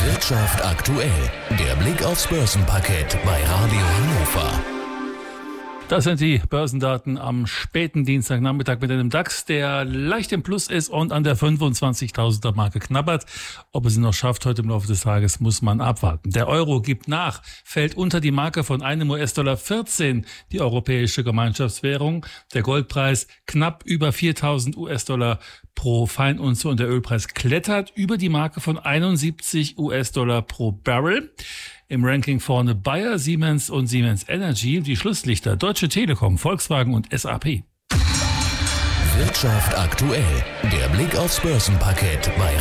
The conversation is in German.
Wirtschaft aktuell. Der Blick aufs Börsenparkett bei Radio Hannover. Das sind die Börsendaten am späten Dienstagnachmittag mit einem DAX, der leicht im Plus ist und an der 25.000er Marke knabbert. Ob es ihn noch schafft heute im Laufe des Tages, muss man abwarten. Der Euro gibt nach, fällt unter die Marke von einem US-Dollar 14, die europäische Gemeinschaftswährung. Der Goldpreis knapp über 4.000 US-Dollar pro Feinunze und der Ölpreis klettert über die Marke von 71 US-Dollar pro Barrel. Im Ranking vorne Bayer, Siemens und Siemens Energy, die Schlusslichter Deutsche Telekom, Volkswagen und SAP. Wirtschaft aktuell. Der Blick aufs Börsenparkett bei